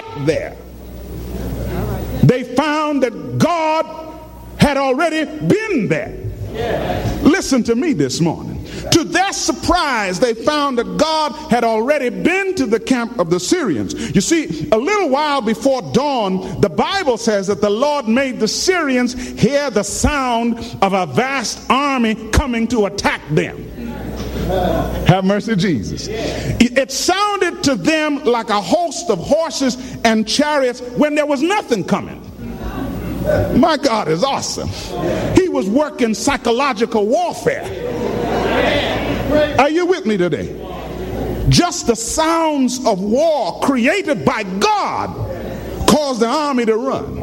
got there, they found that God had already been there. Listen to me this morning. To their surprise, they found that God had already been to the camp of the Syrians. You see, a little while before dawn, the Bible says that the Lord made the Syrians hear the sound of a vast army coming to attack them. Have mercy, Jesus. It sounded to them like a host of horses and chariots when there was nothing coming. My God is awesome. He was working psychological warfare. Are you with me today? Just the sounds of war created by God caused the army to run.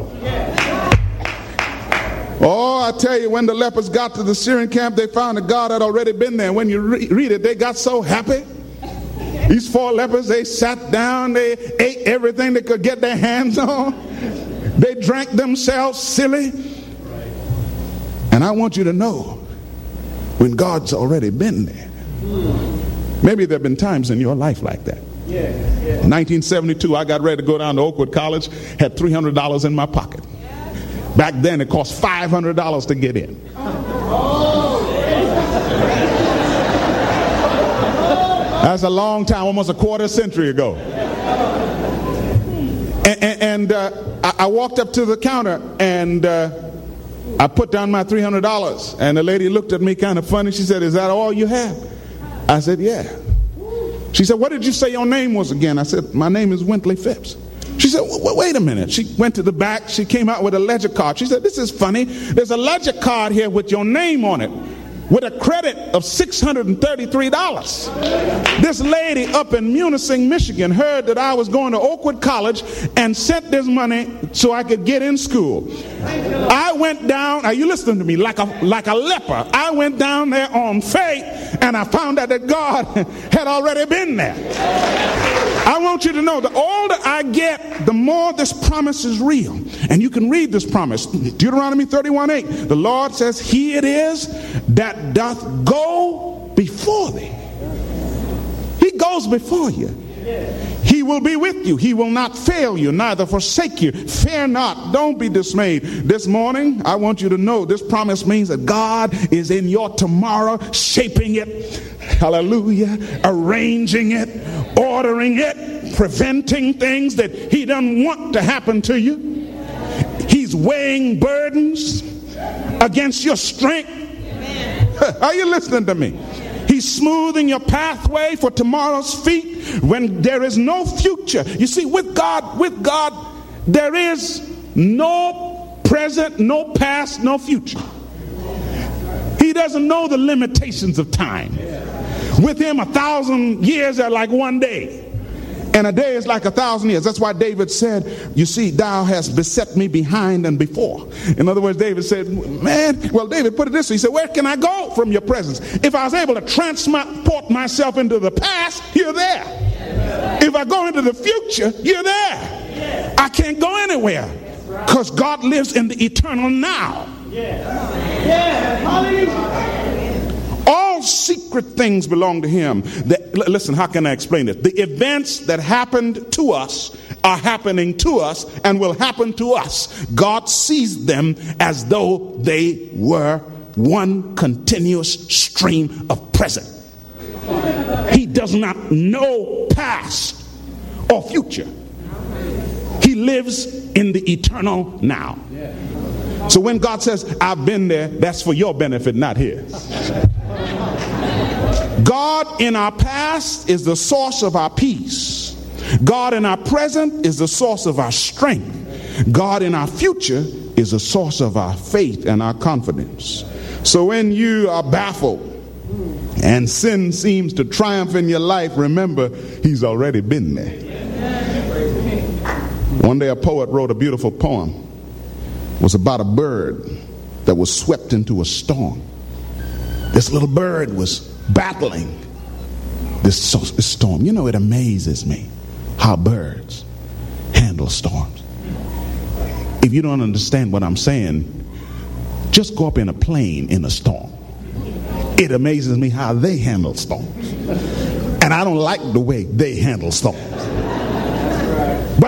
Oh, I tell you, when the lepers got to the Syrian camp, they found that God had already been there. When you read it, they got so happy. These 4 lepers, they sat down, they ate everything they could get their hands on. They drank themselves silly. And I want you to know, when God's already been there. Maybe there have been times in your life like that. In 1972, I got ready to go down to Oakwood College, had $300 in my pocket. Back then, it cost $500 to get in. That's a long time, almost a quarter century ago. And I walked up to the counter and I put down my $300. And the lady looked at me kind of funny. She said, "Is that all you have?" I said, "Yeah." She said, "What did you say your name was again?" I said, "My name is Wintley Phipps." She said, "Wait a minute." She went to the back. She came out with a ledger card. She said, "This is funny. There's a ledger card here with your name on it, with a credit of $633. This lady up in Munising, Michigan heard that I was going to Oakwood College and sent this money so I could get in school. I went down, are you listening to me, like a leper. I went down there on faith and I found out that God had already been there. I want you to know, the older I get, the more this promise is real. And you can read this promise. Deuteronomy 31:8. The Lord says, "He it is that doth go before thee." He goes before you. He will be with you. He will not fail you, neither forsake you. Fear not. Don't be dismayed. This morning, I want you to know this promise means that God is in your tomorrow, shaping it. Hallelujah. Arranging it, ordering it, preventing things that he doesn't want to happen to you. He's weighing burdens against your strength. Are you listening to me? He's smoothing your pathway for tomorrow's feet when there is no future. You see, with God, there is no present, no past, no future. He doesn't know the limitations of time. With him, 1,000 years are like one day. And a day is like 1,000 years. That's why David said, "You see, thou hast beset me behind and before." In other words, David said, David put it this way. He said, "Where can I go from your presence? If I was able to transport myself into the past, you're there. If I go into the future, you're there. I can't go anywhere because God lives in the eternal now." All secret things belong to him. Listen, how can I explain it? The events that happened to us are happening to us and will happen to us. God sees them as though they were one continuous stream of present. He does not know past or future. He lives in the eternal now. So when God says, "I've been there," that's for your benefit, not his. God in our past is the source of our peace. God in our present is the source of our strength. God in our future is the source of our faith and our confidence. So when you are baffled and sin seems to triumph in your life, remember, he's already been there. One day a poet wrote a beautiful poem. It was about a bird that was swept into a storm. This little bird was battling this storm. You know, it amazes me how birds handle storms. If you don't understand what I'm saying, just go up in a plane in a storm. It amazes me how they handle storms. And I don't like the way they handle storms. But imagine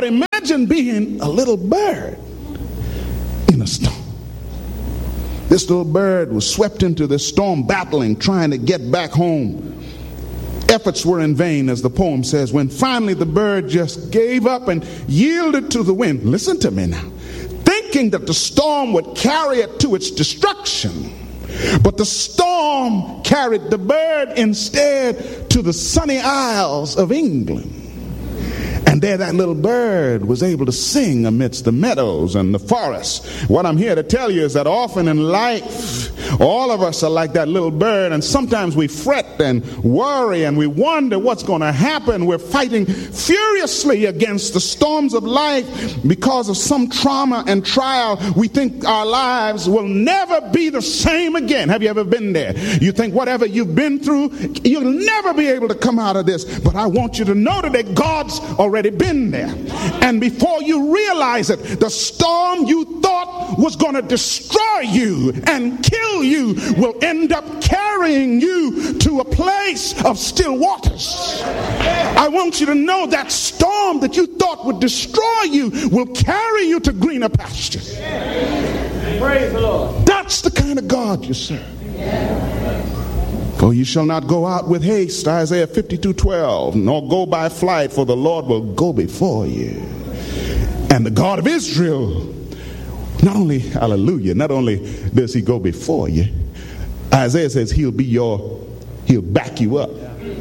imagine being a little bird in a storm. This little bird was swept into the storm, battling, trying to get back home. Efforts were in vain, as the poem says, when finally the bird just gave up and yielded to the wind. Listen to me now. Thinking that the storm would carry it to its destruction. But the storm carried the bird instead to the sunny isles of England. And there that little bird was able to sing amidst the meadows and the forests. What I'm here to tell you is that often in life, all of us are like that little bird, and sometimes we fret and worry and we wonder what's going to happen. We're fighting furiously against the storms of life because of some trauma and trial. We think our lives will never be the same again. Have you ever been there? You think whatever you've been through, you'll never be able to come out of this. But I want you to know today, God's already been there. And before you realize it, the storm you thought was going to destroy you and kill you will end up carrying you to a place of still waters. I want you to know that storm that you thought would destroy you will carry you to greener pastures. Praise the Lord. That's the kind of God you serve. For you shall not go out with haste, Isaiah 52:12, nor go by flight, for the Lord will go before you. And the God of Israel, not only, hallelujah, not only does he go before you, Isaiah says he'll back you up.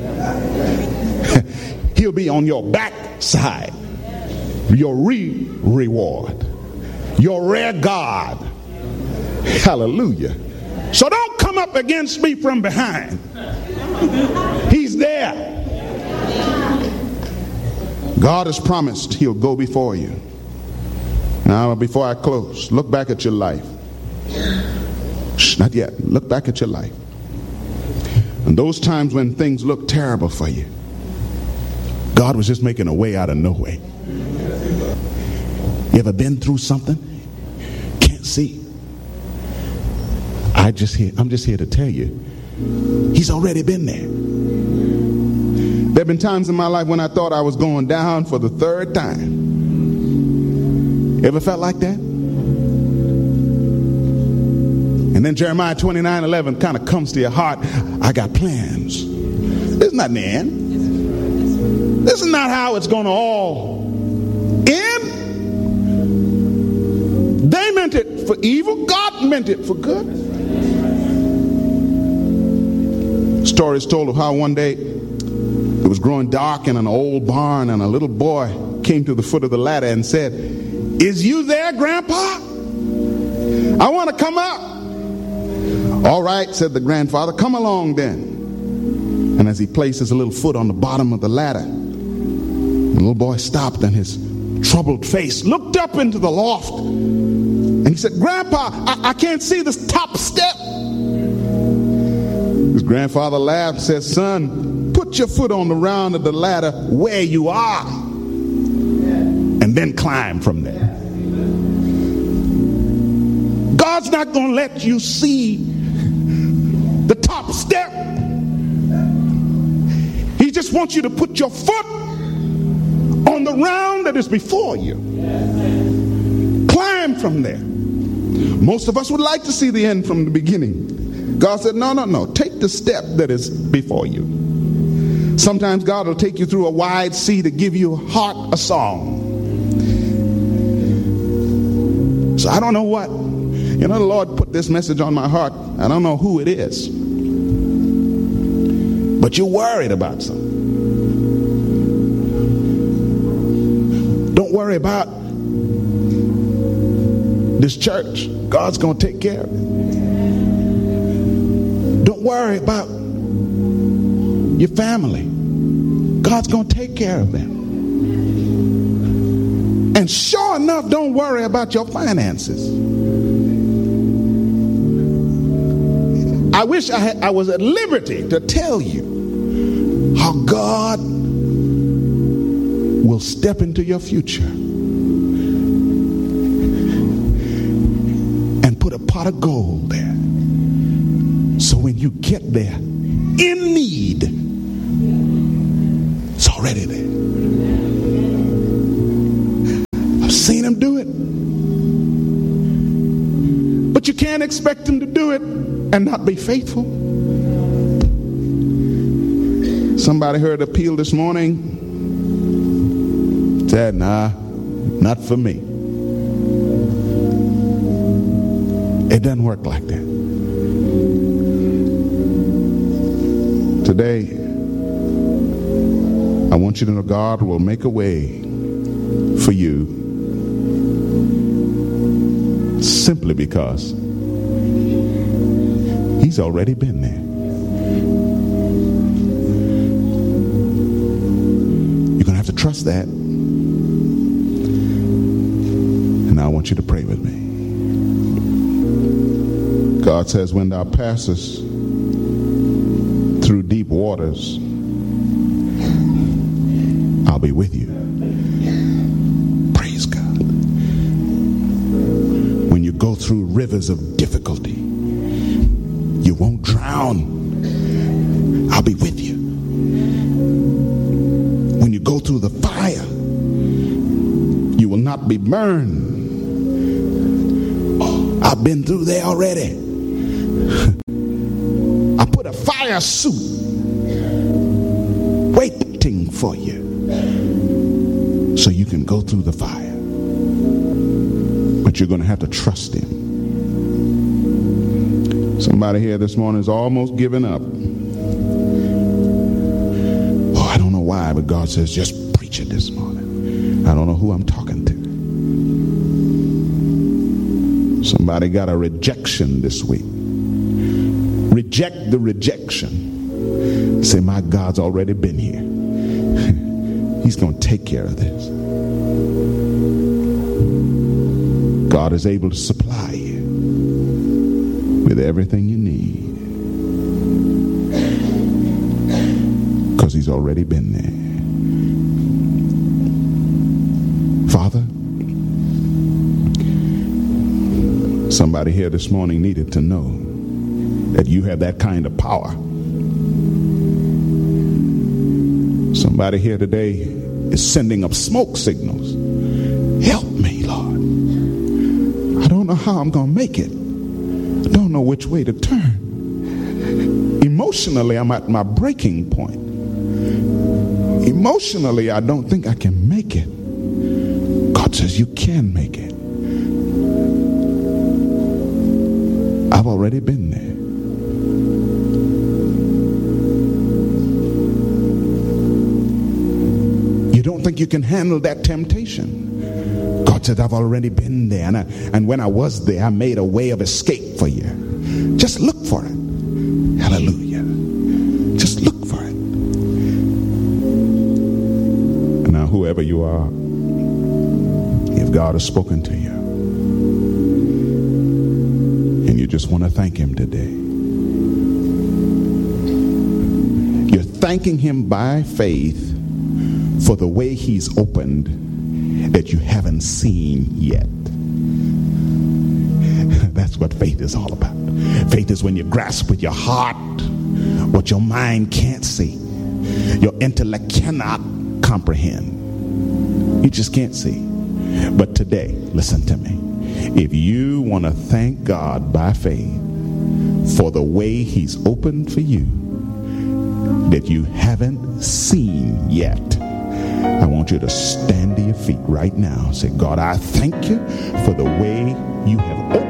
He'll be on your backside, your reward, your rear guard. Hallelujah. So don't come up against me from behind. He's there. God has promised he'll go before you. Now, before I close, look back at your life. Not yet. Look back at your life. And those times when things look terrible for you, God was just making a way out of no way. You ever been through something? Can't see. I'm just here to tell you, he's already been there. There have been times in my life when I thought I was going down for the third time. Ever felt like that? And then Jeremiah 29:11 kind of comes to your heart. I got plans. This is not the end. This is not how it's going to all end. They meant it for evil. God meant it for good. Story is told of how one day it was growing dark in an old barn, and a little boy came to the foot of the ladder and said, "Is you there, Grandpa? I want to come up." "All right," said the grandfather, "come along then." And as he placed his little foot on the bottom of the ladder, the little boy stopped, and his troubled face looked up into the loft, and he said, "Grandpa, I can't see this top step." His grandfather laughed and said, "Son, put your foot on the round of the ladder where you are, and then climb from there." God's not going to let you see the top step. He just wants you to put your foot on the round that is before you. Climb from there. Most of us would like to see the end from the beginning. God said, no. Take the step that is before you. Sometimes God will take you through a wide sea to give your heart a song. So I don't know what. The Lord put this message on my heart. I don't know who it is. But you're worried about something. Don't worry about this church. God's going to take care of it. Don't worry about your family. God's going to take care of them. And sure enough, don't worry about your finances. I wish I was at liberty to tell you how God will step into your future and put a pot of gold there. So when you get there in need, it's already there. seen him do it. But you can't expect him to do it and not be faithful. Somebody heard an appeal this morning. Said, nah, not for me. It doesn't work like that. Today, I want you to know God will make a way for you simply because he's already been there. You're going to have to trust that. And now I want you to pray with me. God says, when thou passest through deep waters, I'll be with you. Praise God. When you go through rivers of difficulty, you won't drown. I'll be with you. When you go through the fire, you will not be burned. I've been through there already. I put a fire suit waiting for you so you can go through the fire. But you're going to have to trust him. Somebody here this morning is almost giving up. Oh, I don't know why, but God says just preach it this morning. I don't know who I'm talking to. Somebody got a rejection this week. Reject the rejection. Say, my God's already been here. He's going to take care of this. God is able to supply you with everything you need because he's already been there. Father, somebody here this morning needed to know that you have that kind of power. Somebody here today is sending up smoke signals. Help me, Lord. I don't know how I'm going to make it. I don't know which way to turn. Emotionally, I'm at my breaking point. Emotionally, I don't think I can make it. God says you can make it. I've already been there. You don't think you can handle that temptation. God said, I've already been there. And when I was there, I made a way of escape for you. Just look for it. Hallelujah. Just look for it. And now, whoever you are, if God has spoken to you, and you just want to thank him today, you're thanking him by faith for the way he's opened that you haven't seen yet. That's what faith is all about. Faith is when you grasp with your heart what your mind can't see, your intellect cannot comprehend. You just can't see. But today, listen to me. If you want to thank God by faith for the way he's opened for you that you haven't seen yet, I want you to stand to your feet right now. Say, God, I thank you for the way